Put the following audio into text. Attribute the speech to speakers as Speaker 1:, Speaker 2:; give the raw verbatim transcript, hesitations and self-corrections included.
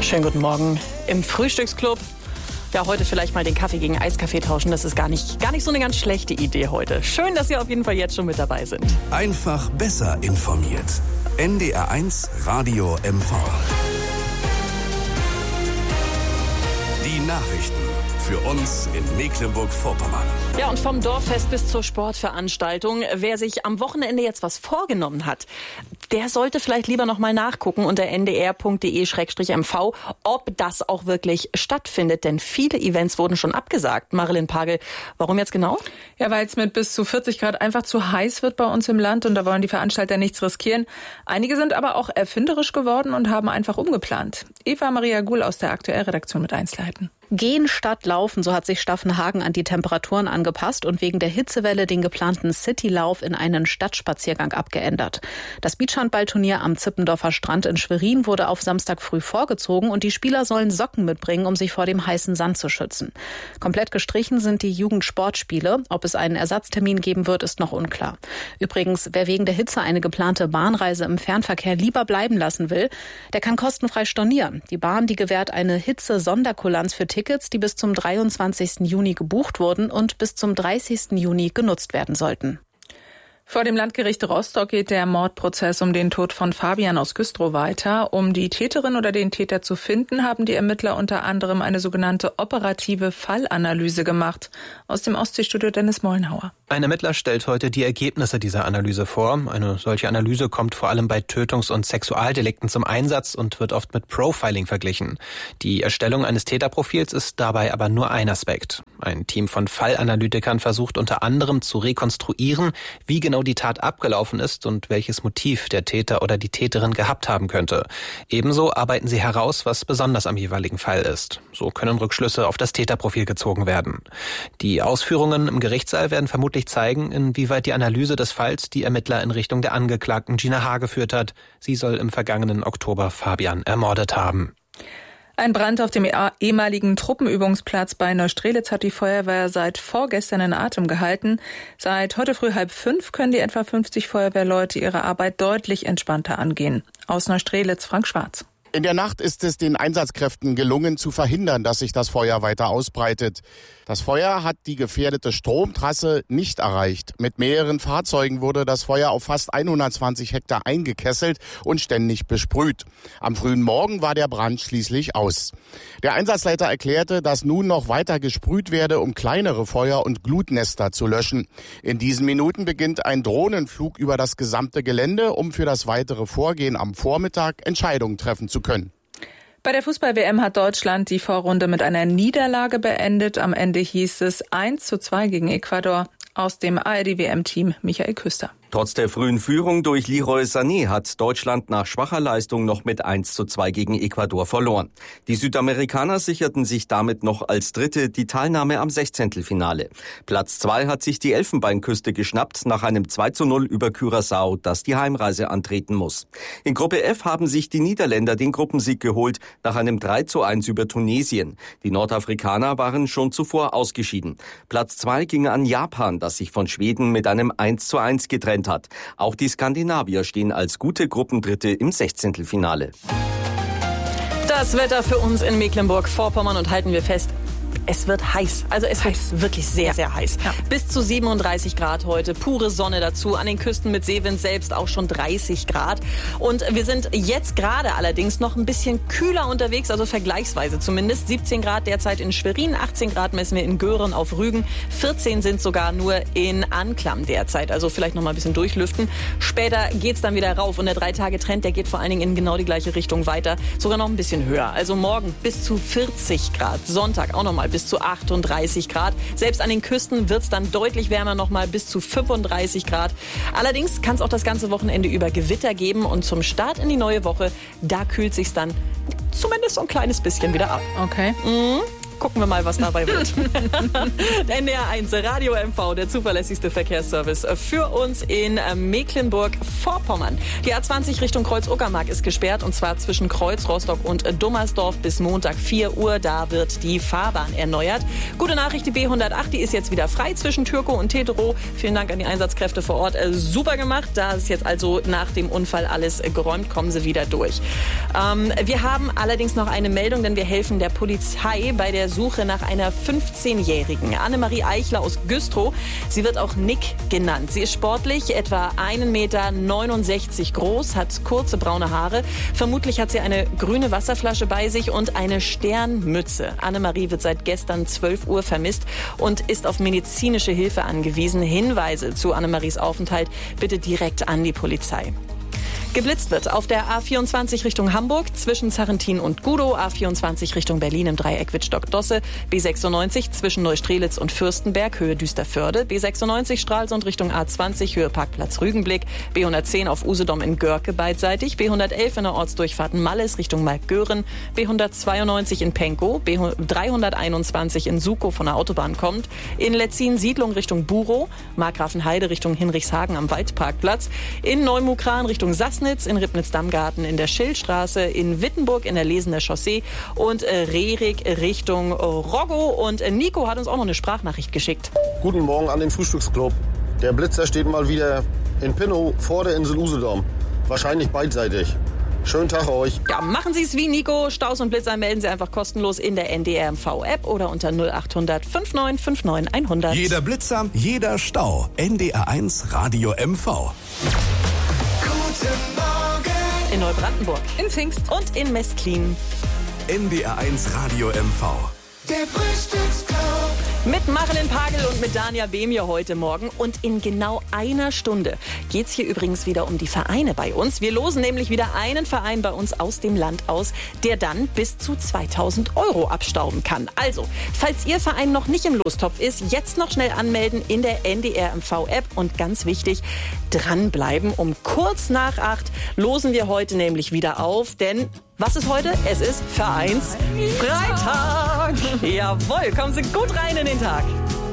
Speaker 1: Schönen guten Morgen im Frühstücksclub. Ja, heute vielleicht mal den Kaffee gegen Eiskaffee tauschen. Das ist gar nicht, gar nicht so eine ganz schlechte Idee heute. Schön, dass Sie auf jeden Fall jetzt schon mit dabei sind.
Speaker 2: Einfach besser informiert. N D R eins Radio M V. Die Nachrichten für uns in Mecklenburg-Vorpommern.
Speaker 1: Ja, und vom Dorffest bis zur Sportveranstaltung. Wer sich am Wochenende jetzt was vorgenommen hat, der sollte vielleicht lieber noch mal nachgucken unter n d r punkt d e schrägstrich m v, ob das auch wirklich stattfindet. Denn viele Events wurden schon abgesagt. Marilyn Pagel, warum jetzt genau?
Speaker 3: Ja, weil es mit bis zu vierzig Grad einfach zu heiß wird bei uns im Land und da wollen die Veranstalter nichts riskieren. Einige sind aber auch erfinderisch geworden und haben einfach umgeplant. Eva Maria Guhl aus der Aktuellredaktion mit Einzelheiten.
Speaker 4: Gehen statt laufen, so hat sich Staffenhagen an die Temperaturen angepasst und wegen der Hitzewelle den geplanten Citylauf in einen Stadtspaziergang abgeändert. Das Beachhandballturnier am Zippendorfer Strand in Schwerin wurde auf Samstag früh vorgezogen und die Spieler sollen Socken mitbringen, um sich vor dem heißen Sand zu schützen. Komplett gestrichen sind die Jugendsportspiele. Ob es einen Ersatztermin geben wird, ist noch unklar. Übrigens, wer wegen der Hitze eine geplante Bahnreise im Fernverkehr lieber bleiben lassen will, der kann kostenfrei stornieren. Die Bahn, die gewährt eine Hitze-Sonderkulanz für Tickets, die bis zum dreiundzwanzigsten Juni gebucht wurden und bis zum dreißigsten Juni genutzt werden sollten.
Speaker 3: Vor dem Landgericht Rostock geht der Mordprozess um den Tod von Fabian aus Güstrow weiter. Um die Täterin oder den Täter zu finden, haben die Ermittler unter anderem eine sogenannte operative Fallanalyse gemacht. Aus dem Ostseestudio Dennis Mollenhauer.
Speaker 5: Ein Ermittler stellt heute die Ergebnisse dieser Analyse vor. Eine solche Analyse kommt vor allem bei Tötungs- und Sexualdelikten zum Einsatz und wird oft mit Profiling verglichen. Die Erstellung eines Täterprofils ist dabei aber nur ein Aspekt. Ein Team von Fallanalytikern versucht unter anderem zu rekonstruieren, wie genau die Tat abgelaufen ist und welches Motiv der Täter oder die Täterin gehabt haben könnte. Ebenso arbeiten sie heraus, was besonders am jeweiligen Fall ist. So können Rückschlüsse auf das Täterprofil gezogen werden. Die Ausführungen im Gerichtssaal werden vermutlich zeigen, inwieweit die Analyse des Falls die Ermittler in Richtung der Angeklagten Gina H. geführt hat. Sie soll im vergangenen Oktober Fabian ermordet haben.
Speaker 3: Ein Brand auf dem ehemaligen Truppenübungsplatz bei Neustrelitz hat die Feuerwehr seit vorgestern in Atem gehalten. Seit heute früh halb fünf können die etwa fünfzig Feuerwehrleute ihre Arbeit deutlich entspannter angehen. Aus Neustrelitz, Frank Schwarz.
Speaker 6: In der Nacht ist es den Einsatzkräften gelungen, zu verhindern, dass sich das Feuer weiter ausbreitet. Das Feuer hat die gefährdete Stromtrasse nicht erreicht. Mit mehreren Fahrzeugen wurde das Feuer auf fast hundertzwanzig Hektar eingekesselt und ständig besprüht. Am frühen Morgen war der Brand schließlich aus. Der Einsatzleiter erklärte, dass nun noch weiter gesprüht werde, um kleinere Feuer und Glutnester zu löschen. In diesen Minuten beginnt ein Drohnenflug über das gesamte Gelände, um für das weitere Vorgehen am Vormittag Entscheidungen treffen zu können.
Speaker 3: Bei der Fußball-W M hat Deutschland die Vorrunde mit einer Niederlage beendet. Am Ende hieß es eins zu zwei gegen Ecuador. Aus dem A R D-W M-Team Michael Küster.
Speaker 7: Trotz der frühen Führung durch Leroy Sané hat Deutschland nach schwacher Leistung noch mit eins zu zwei gegen Ecuador verloren. Die Südamerikaner sicherten sich damit noch als Dritte die Teilnahme am Sechzehntelfinale. Platz zwei hat sich die Elfenbeinküste geschnappt nach einem zwei zu null über Curaçao, das die Heimreise antreten muss. In Gruppe F haben sich die Niederländer den Gruppensieg geholt nach einem drei zu eins über Tunesien. Die Nordafrikaner waren schon zuvor ausgeschieden. Platz zwei ging an Japan, das sich von Schweden mit einem eins zu eins getrennt hat. Auch die Skandinavier stehen als gute Gruppendritte im Sechzehntelfinale.
Speaker 1: Das Wetter für uns in Mecklenburg-Vorpommern und halten wir fest, es wird heiß. Also es heiß. wird wirklich sehr, sehr heiß. Ja. Bis zu siebenunddreißig Grad heute. Pure Sonne dazu. An den Küsten mit Seewind selbst auch schon dreißig Grad. Und wir sind jetzt gerade allerdings noch ein bisschen kühler unterwegs, also vergleichsweise zumindest. siebzehn Grad derzeit in Schwerin, achtzehn Grad messen wir in Göhren auf Rügen. vierzehn sind sogar nur in Anklam derzeit. Also vielleicht noch mal ein bisschen durchlüften. Später geht's dann wieder rauf. Und der Drei-Tage-Trend, der geht vor allen Dingen in genau die gleiche Richtung weiter. Sogar noch ein bisschen höher. Also morgen bis zu vierzig Grad. Sonntag auch noch mal bis zu achtunddreißig Grad. Selbst an den Küsten wird es dann deutlich wärmer, noch mal bis zu fünfunddreißig Grad. Allerdings kann es auch das ganze Wochenende über Gewitter geben und zum Start in die neue Woche, da kühlt sich's dann zumindest so ein kleines bisschen wieder ab.
Speaker 3: Okay.
Speaker 1: Mhm. Gucken wir mal, was dabei wird. N D R eins, Radio M V, der zuverlässigste Verkehrsservice für uns in Mecklenburg-Vorpommern. Die A zwanzig Richtung Kreuz-Uckermark ist gesperrt, und zwar zwischen Kreuz, Rostock und Dummersdorf bis Montag vier Uhr. Da wird die Fahrbahn erneuert. Gute Nachricht, die B hundertacht, die ist jetzt wieder frei zwischen Türkow und Teterow. Vielen Dank an die Einsatzkräfte vor Ort. Super gemacht. Da ist jetzt also nach dem Unfall alles geräumt. Kommen sie wieder durch. Ähm, wir haben allerdings noch eine Meldung, denn wir helfen der Polizei bei der Suche nach einer fünfzehnjährigen. Annemarie Eichler aus Güstrow. Sie wird auch Nick genannt. Sie ist sportlich, etwa ein Meter neunundsechzig groß, hat kurze braune Haare. Vermutlich hat sie eine grüne Wasserflasche bei sich und eine Sternmütze. Annemarie wird seit gestern zwölf Uhr vermisst und ist auf medizinische Hilfe angewiesen. Hinweise zu Annemaries Aufenthalt bitte direkt an die Polizei. Geblitzt wird auf der A vierundzwanzig Richtung Hamburg zwischen Sarrentin und Gudow, A vierundzwanzig Richtung Berlin im Dreieck Wittstock-Dosse, B sechsundneunzig zwischen Neustrelitz und Fürstenberg, Höhe Düsterförde, B sechsundneunzig Stralsund Richtung A zwanzig, Höhe Parkplatz Rügenblick, B hundertzehn auf Usedom in Görke beidseitig, B hundertelf in der Ortsdurchfahrt Malles Richtung Malkgören, B hundertzweiundneunzig in Penkow, B dreihunderteinundzwanzig in Sukow von der Autobahn kommt, in Letzin Siedlung Richtung Burow, Markgrafenheide Richtung Hinrichshagen am Waldparkplatz, in Neumukran Richtung Sassnitz, in Ribnitz-Dammgarten in der Schildstraße, in Wittenburg in der Lesener Chaussee und äh, Rerik Richtung äh, Roggo. Und äh, Nico hat uns auch noch eine Sprachnachricht geschickt.
Speaker 8: Guten Morgen an den Frühstücksclub. Der Blitzer steht mal wieder in Pinnow vor der Insel Usedom. Wahrscheinlich beidseitig. Schönen Tag euch.
Speaker 1: Ja, machen Sie es wie Nico. Staus und Blitzer melden Sie einfach kostenlos in der N D R M V-App oder unter null achthundert neunundfünfzig neunundfünfzig hundert.
Speaker 2: Jeder Blitzer, jeder Stau. N D R eins Radio M V.
Speaker 1: In Neubrandenburg,
Speaker 3: in Pfingst
Speaker 1: und in Mestlin.
Speaker 2: N D R eins Radio M V.
Speaker 9: Der Frühstücksclub.
Speaker 1: Mit Marilyn Pagel und mit Dania Bemir heute Morgen. Und in genau einer Stunde geht's hier übrigens wieder um die Vereine bei uns. Wir losen nämlich wieder einen Verein bei uns aus dem Land aus, der dann bis zu zweitausend Euro abstauben kann. Also, falls Ihr Verein noch nicht im Lostopf ist, jetzt noch schnell anmelden in der N D R M V-App. Und ganz wichtig, dranbleiben. Um kurz nach acht losen wir heute nämlich wieder auf, denn was ist heute? Es ist Vereinsfreitag. Jawohl, kommen Sie gut rein in den Tag.